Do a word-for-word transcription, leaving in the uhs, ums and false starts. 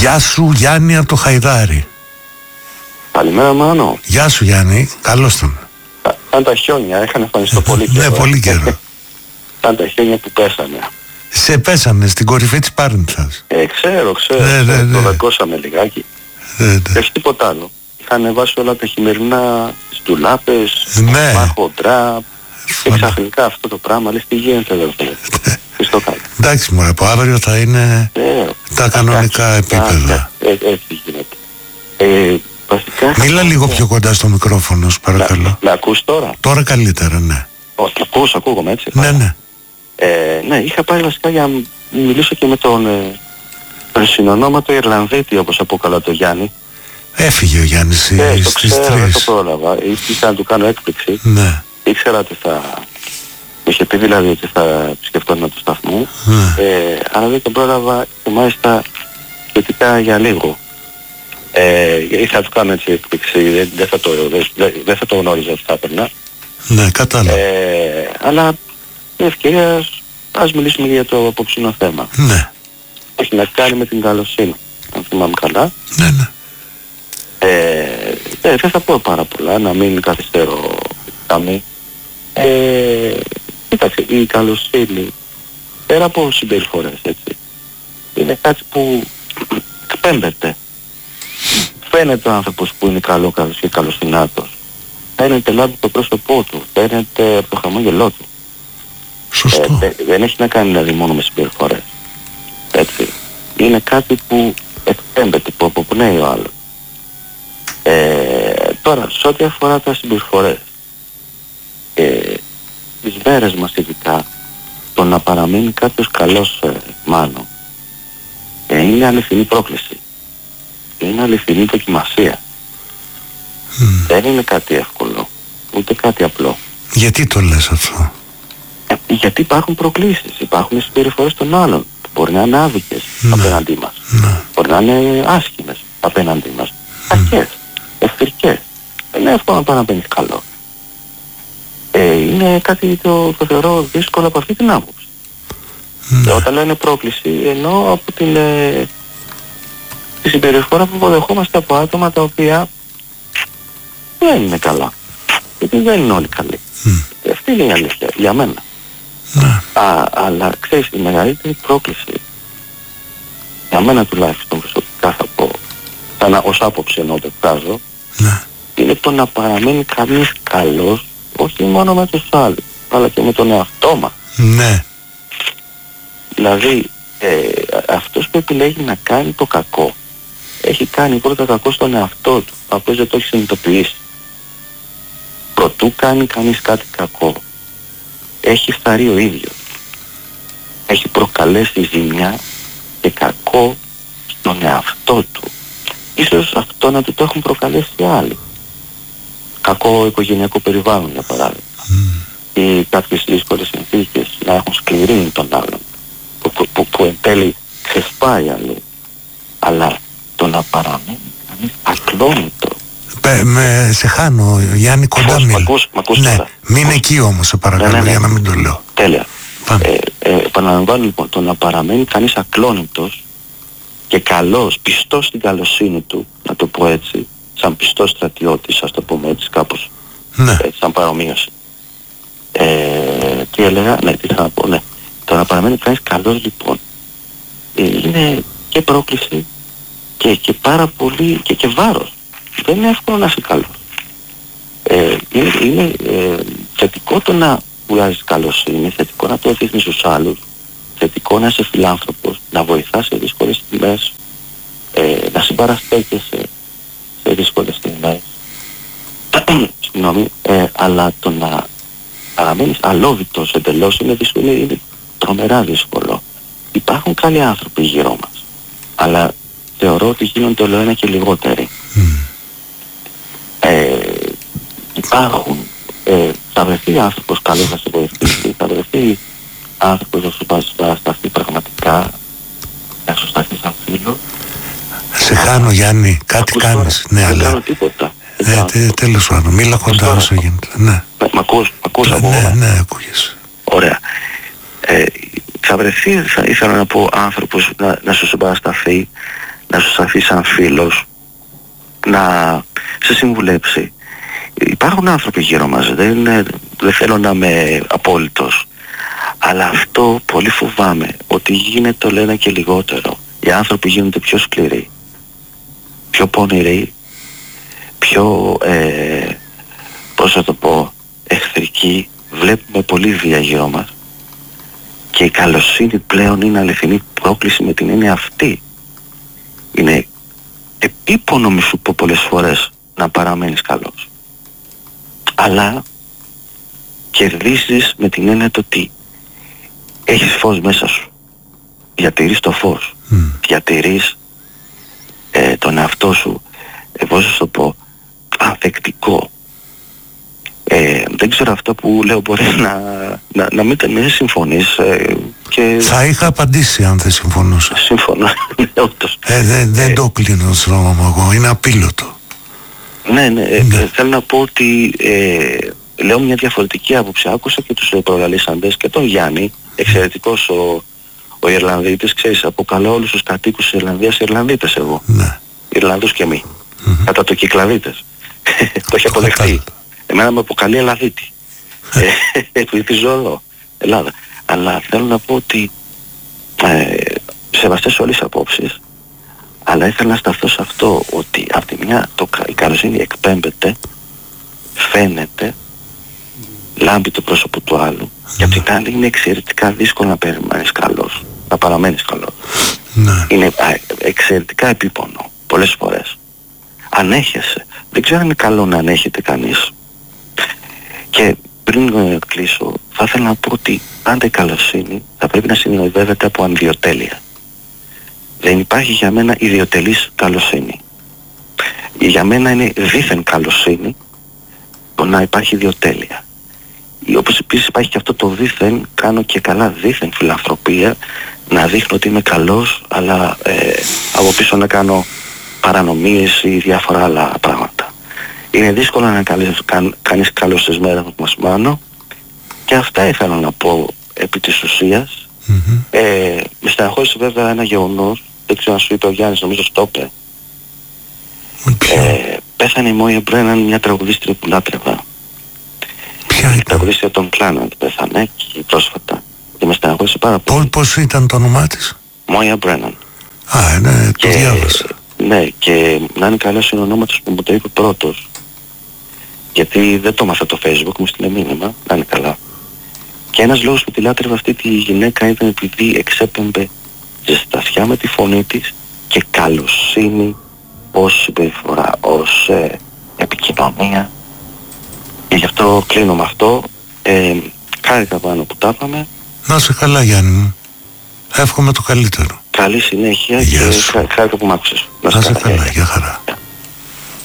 Γεια σου Γιάννη από το Χαϊδάρι. Καλημέρα Μάνο. Γεια σου Γιάννη, καλώς τον. Σαν τα χιόνια, είχαν εμφανιστεί πολύ καιρό. Ναι, πολύ καιρό. Σαν τα χιόνια που πέσανε. Σε πέσανε στην κορυφή της Πάρνηθας. Ε, ξέρω, ξέρω. Ναι, ναι, ναι. Το δακώσαμε λιγάκι. Ναι, ναι. Και όχι τίποτα άλλο. Είχαν βάσει όλα τα χειμερινά στις ντουλάπες, Ναι. μάχο, τραπ. Και ξαφνικά αυτό το πράγμα, λες τι γίνεται εδώ πέρα. Τι στο κάνω. Εντάξει μωρέ, από αύριο θα είναι Ε, τα κανονικά εντάξει, επίπεδα. ε, Έτσι γίνεται. Ε, βασικά... Μίλα λίγο πιο κοντά στο μικρόφωνο, σου παρακαλώ. Να, να ακούς τώρα. Τώρα καλύτερα, ναι. Όχι, ακούς, ακούγομαι έτσι. Ναι, ναι. Ε, ναι, είχα πάει βασικά για να μιλήσω και με τον, ε, τον συνονόματο Ιρλανδίτη, όπως αποκαλώ το Γιάννη. Έφυγε ο Γιάννης Ε, το στις ξέρω, δεν το τρεις. πρόλαβα. Ήθελα να του κάνω έκπληξη. Ναι. Ήξερα ότι θα... Μου είχε πει δηλαδή ότι θα επισκεφτόμουν του σταθμού. Ναι. Ε, αλλά δεν τον πρόλαβα και μάλιστα σχετικά για λίγο. Ε, ήθελα να του κάνω έτσι έκπληξη. Δεν, δεν, θα, το, δεν, δεν θα το γνώριζα ότι θα έπαιρνα. Ναι, κατάλαβα. Ε, αλλά με ευκαιρία ας μιλήσουμε για το απόψινο θέμα. Ναι, Έχει να κάνει με την καλοσύνη, αν θυμάμαι καλά. ναι, ναι. Ε, ε, δεν θα πω πάρα πολλά, να μην καθυστερώ καμή. Ε, κοίταξε, η καλοσύνη, πέρα από συμπεριφορές, έτσι, είναι κάτι που εκπέμπεται. Φαίνεται ο άνθρωπος που είναι καλό, καλός και καλοσυνάτος. Φαίνεται λάβει το πρόσωπό του, φαίνεται από το χαμόγελό του. Σωστό. Ε, δεν έχει να κάνει δηλαδή μόνο με συμπεριφορές. Έτσι. Είναι κάτι που εκπέμπεται, που αποπνέει ο άλλος. Ε, τώρα, σε ό,τι αφορά τα συμπεριφορές, ε, τις μέρες μας ειδικά, το να παραμείνει κάποιος καλός, ε, Μάνο, ε, είναι αληθινή πρόκληση. Είναι αληθινή δοκιμασία. Mm. Δεν είναι κάτι εύκολο, ούτε κάτι απλό. Γιατί το λες αυτό? Ε, γιατί υπάρχουν προκλήσεις, υπάρχουν συμπεριφορές των άλλων που μπορεί να είναι άδικες Ναι. απέναντί μας. Ναι. Μπορεί να είναι άσχημες απέναντί μας. Κακές, εχθρικές. Δεν είναι εύκολο να παραμένεις καλό. Ε, είναι κάτι το, το θεωρώ δύσκολο από αυτή την άποψη. Ναι. Και όταν λένε πρόκληση, εννοώ από την, ε, τη συμπεριφορά που αποδεχόμαστε από άτομα τα οποία δεν είναι καλά. Γιατί δεν είναι όλοι καλοί. Mm. Αυτή είναι η αλήθεια για μένα. Ναι. Α, αλλά ξέρεις, η μεγαλύτερη πρόκληση, για μένα τουλάχιστον προσωπικά θα πω, σαν, ως άποψη ενώ το εκφράζω, Ναι. είναι το να παραμένει κανείς καλός, όχι μόνο με τους άλλους, αλλά και με τον εαυτό μας. Ναι. Δηλαδή, ε, αυτός που επιλέγει να κάνει το κακό, έχει κάνει πρώτα κακό στον εαυτό του, ο οποίος δεν το έχει συνειδητοποιήσει. Προτού κάνει κανείς κάτι κακό, έχει φθαρεί ο ίδιος. Έχει προκαλέσει ζημιά και κακό στον εαυτό του. Ίσως αυτό να του το έχουν προκαλέσει άλλοι. Κακό οικογενειακό περιβάλλον για παράδειγμα. Mm. Ή κάποιες δύσκολες συνθήκες να έχουν σκληρύνει τον άλλον. Που, που, που, που εν τέλει ξεσπάει αλλού. Αλλά το να παραμείνει κανείς ακλόνητο. Πε, με, σε χάνω Γιάννη, κοντά Πώς, μ' μιλ. ακούς, μ' ακούς Ναι, τώρα. μην Πώς. εκεί όμως σε παρακαλώ, Ναι, ναι, ναι. για να μην το λέω. Τέλεια. Πάμε. Ε, ε, επαναλαμβάνω λοιπόν, το να παραμένει κανείς ακλόνητος και καλός, πιστός στην καλοσύνη του, να το πω έτσι, σαν πιστός στρατιώτης, ας το πούμε έτσι κάπως, Ναι. έτσι, σαν παρομοίωση. Ε, τι έλεγα, ναι, τι θα πω, ναι. Το να παραμένει κανείς καλός λοιπόν, ε, είναι και πρόκληση και, και πάρα πολύ, και, και βάρος. Δεν είναι εύκολο να είσαι καλός. Ε, είναι είναι ε, θετικό το να βγάζεις καλοσύνη, θετικό να το δείχνεις στους άλλους, θετικό να είσαι φιλάνθρωπος, να βοηθάς σε δύσκολες στιγμές, ε, να συμπαραστέκεσαι σε δύσκολες στιγμές. Συγγνώμη, ε, αλλά το να παραμένεις αλόβητος εντελώς είναι, δύσκολο, είναι τρομερά δύσκολο. Υπάρχουν καλοί άνθρωποι γύρω μας, αλλά θεωρώ ότι γίνονται όλο ένα και λιγότεροι. Mm. Ε, υπάρχουν, ε, θα βρεθεί άνθρωπος καλός να σε βοηθήσει, θα βρεθεί άνθρωπος να σου παρασταθεί πραγματικά, να σου σταθεί σαν φίλο. Σε χάνω Γιάννη, κάτι Ακούς κάνεις. τώρα? Ναι, Δεν αλλά... κάνω τίποτα. Ε, τε, τέλος πάντων, μίλα κοντά τώρα? όσο γίνεται. Ναι, Ε, Μ' ακούς, μ' ακούς από ναι, όλα. ναι, ακούγεσαι. Ωραία. Ε, θα βρεθεί, θα ήθελα να πω, άνθρωπος να, να σου συμπαρασταθεί, να σου σταθεί σαν φίλος, να σε συμβουλέψει. Υπάρχουν άνθρωποι γύρω μας, δεν, είναι, δεν θέλω να είμαι απόλυτος, αλλά αυτό πολύ φοβάμαι, ότι γίνεται το λένε και λιγότερο. Οι άνθρωποι γίνονται πιο σκληροί, πιο πονηροί, πιο, ε, πώς θα το πω, εχθρικοί. Βλέπουμε πολύ βία γύρω μας και η καλοσύνη πλέον είναι αληθινή πρόκληση με την έννοια αυτή. Είναι επίπονο, μη σου πω πολλές φορές, να παραμένεις καλός, αλλά κερδίζεις με την έννοια το ότι έχεις φως μέσα σου, διατηρείς το φως, mm. διατηρείς ε, τον εαυτό σου, ε, πώς θα το πω, ανθεκτικό. Ε, δεν ξέρω, αυτό που λέω μπορεί να, να, να μην, μην συμφωνείς, ε, και... Θα είχα απαντήσει αν δεν συμφωνούσα. Συμφωνώ. ε, δεν δεν ε, το κλείνω στο στρώμα μου εγώ, είναι απίλωτο. Ναι, ναι, ε, ναι. Θέλω να πω ότι ε, λέω μια διαφορετική άποψη. Άκουσα και τους προλαλήσαντες και τον Γιάννη, εξαιρετικός ο, ο Ιρλανδίτης, ξέρεις, αποκαλώ όλους τους κατοίκους της Ιρλανδίας Ιρλανδίτες εγώ. Ναι. Ιρλανδούς και μη. Mm-hmm. Κατά το κυκλαδίτες. Το έχει αποδεχτεί. Εμένα με αποκαλεί Ελλαδίτη. Επειδή ζω εδώ, Ελλάδα. Αλλά θέλω να πω ότι ε, σεβαστές όλες τις απόψεις, αλλά ήθελα να σταθώ σε αυτό, ότι από τη μια το, η καλοσύνη εκπέμπεται, φαίνεται, λάμπει το πρόσωπο του άλλου, mm. και από την άλλη είναι εξαιρετικά δύσκολο να περιμένεις καλός, να παραμένεις καλός. Mm. Είναι α, εξαιρετικά επίπονο πολλές φορές. Ανέχεσαι. Δεν ξέρω αν είναι καλό να ανέχεται κανείς. Και πριν ε, κλείσω, θα ήθελα να πω ότι πάντα η καλοσύνη θα πρέπει να συνοδεύεται από ανιδιοτέλεια. Δεν υπάρχει για μένα ιδιοτελής καλοσύνη. Για μένα είναι δίθεν καλοσύνη το να υπάρχει ιδιοτέλεια. Όπως επίσης υπάρχει και αυτό το δίθεν, κάνω και καλά δίθεν φιλανθρωπία, να δείχνω ότι είμαι καλός, αλλά ε, από πίσω να κάνω παρανομίες ή διάφορα άλλα πράγματα. Είναι δύσκολο να κάνεις, καν, κάνεις καλός στις μέρες που μας μάνω, και αυτά ήθελα να πω επί της ουσίας. Mm-hmm. Ε, με στεναχώρησε βέβαια ένα γεγονός, δεν ξέρω αν σου είπε ο Γιάννης, νομίζω στο είπε. Ε, πέθανε η Μόια Μπρέναν, μια τραγουδίστρια που λάτρευα. Ποια ήταν? Η τραγουδίστρια των Planet πέθανε και πρόσφατα. Και με στεναχώρησε πάρα πολύ. Πώς ήταν το όνομά της? Μόια Μπρέναν. Α, ναι, το διάβασα. Ναι, και να είναι καλός είναι ο ονόματος που μου το είπε πρώτος. Γιατί δεν το μάθα το Facebook, μου στείλε μήνυμα, να είναι καλά. Και ένας λόγος που τη λάτρευα αυτή τη γυναίκα ήταν επειδή εξέπεμπε ζεστασιά με τη φωνή της και καλοσύνη ως συμπεριφορά, ως ε, επικοινωνία. Και γι' αυτό κλείνω με αυτό. Ε, χάρηκα πάνω που τα είπαμε. Να είσαι καλά, Γιάννη μου. Εύχομαι το καλύτερο. Καλή συνέχεια. Γεια και χάρηκα που μ' άκουσες. Να είσαι καλά, για χαρά.